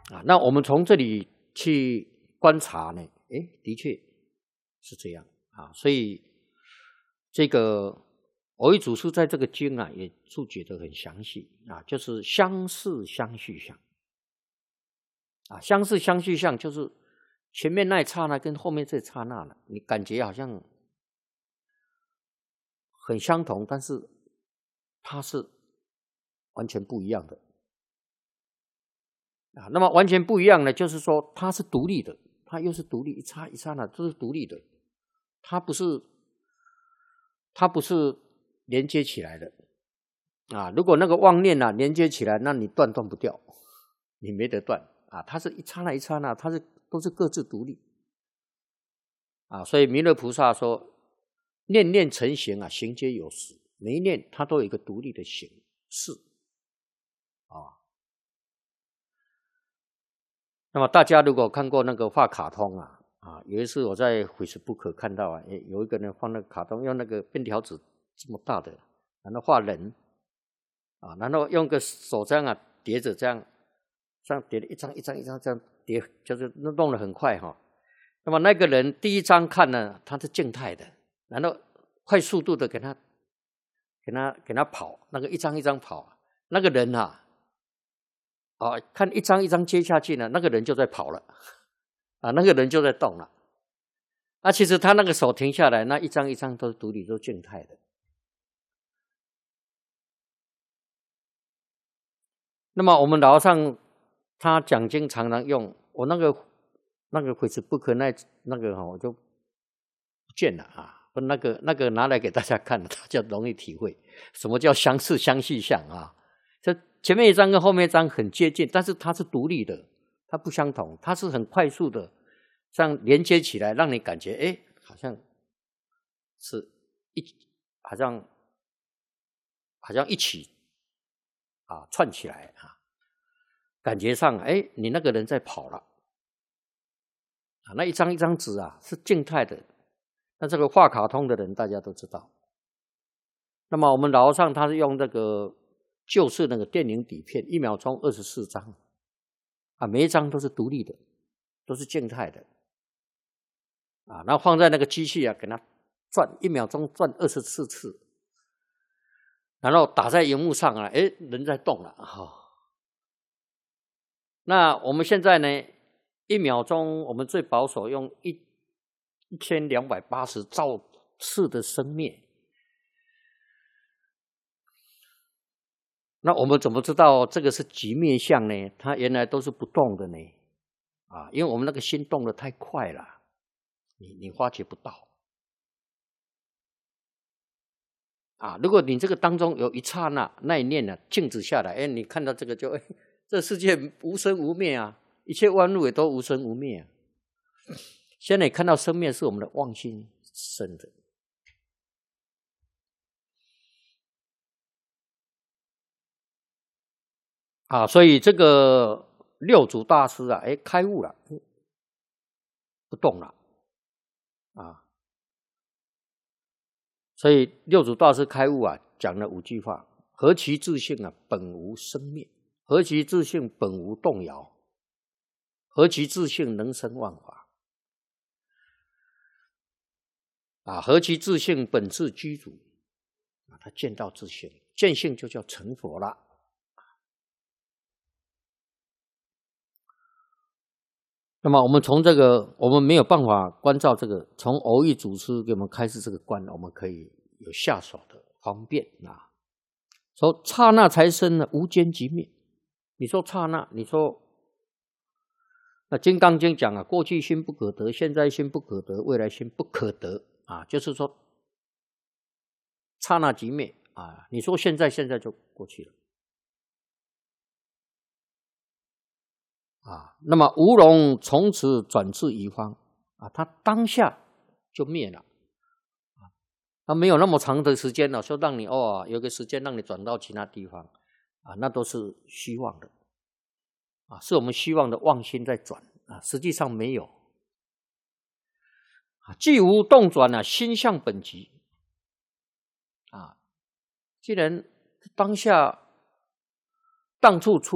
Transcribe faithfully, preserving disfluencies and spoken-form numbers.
啊，那我们从这里去观察呢，诶，的确是这样啊，所以这个蕅益祖师在这个经啊也注解得很详细啊，就是相似相续相啊，相似相续相就是前面那一刹那跟后面这一刹那了，你感觉好像很相同，但是它是完全不一样的啊。那么完全不一样呢，就是说它是独立的，它又是独立，一刹一刹那都是独立的，它不是它不是连接起来的啊。如果那个妄念啊连接起来，那你断断不掉，你没得断啊。它是一刹那一刹那，它是都是各自独立啊。所以弥勒菩萨说，念念成形啊，形皆有时，每一念它都有一个独立的形式啊。那么大家如果看过那个画卡通啊，啊，有一次我在 Facebook 看到啊，有一个人放那个卡通，用那个便条纸这么大的，然后画人啊，然后用个手这样啊叠着这样，这样叠了一张一张一张这样叠，就是弄得很快哈。那么那个人第一张看呢，他是静态的，然后快速度的给他给他给他跑，那个一张一张跑，那个人啊。啊，看一张一张接下去呢，那个人就在跑了，啊，那个人就在动了。啊，其实他那个手停下来，那一张一张都是独立，都静态的。那么我们老和尚他讲经常常用，我那个那个 Facebook 那那个哈，我就不见了啊，那个那个拿来给大家看，大家容易体会什么叫相似相续相啊。这前面一张跟后面一张很接近，但是它是独立的，它不相同，它是很快速的这样连接起来，让你感觉哎，好像是一好像好像一起啊串起来啊，感觉上哎，你那个人在跑了啊，那一张一张纸啊是静态的，那这个画卡通的人大家都知道。那么我们老和尚他是用这个。就是那个电影底片，一秒钟二十四张啊，每一张都是独立的，都是静态的啊。然后放在那个机器啊，给它转，一秒钟转二十四次，然后打在荧幕上啊，哎，人在动了哈、哦。那我们现在呢，一秒钟我们最保守用一一千两百八十兆次的生灭。那我们怎么知道这个是极灭相呢？它原来都是不动的呢，啊，因为我们那个心动得太快了，你你发觉不到，啊，如果你这个当中有一刹那那一念呢、啊、静止下来，哎，你看到这个就，哎，这世界无生无灭啊，一切万物也都无生无灭啊。现在你看到生灭是我们的妄心生的。啊，所以这个六祖大师啊，哎，开悟了，不动了，啊，所以六祖大师开悟啊，讲了五句话：何其自性啊，本无生灭；何其自性本无动摇；何其自性能生万法；啊，何其自性本自居住。啊，他见到自性，见性就叫成佛了。那么我们从这个，我们没有办法关照这个，从蕅益祖师给我们开示这个观，我们可以有下手的方便啊。说刹那才生呢，无间即灭。你说刹那，你说那《金刚经》讲啊，过去心不可得，现在心不可得，未来心不可得啊，就是说刹那即灭啊。你说现在，现在就过去了。啊，那么无容从此转至一方啊，它当下就灭了啊，它没有那么长的时间了，说让你哦，有个时间让你转到其他地方啊，那都是虚妄的啊，是我们虚妄的妄心在转啊，实际上没有啊，既无动转啊，心向本极啊，既然当下当处出。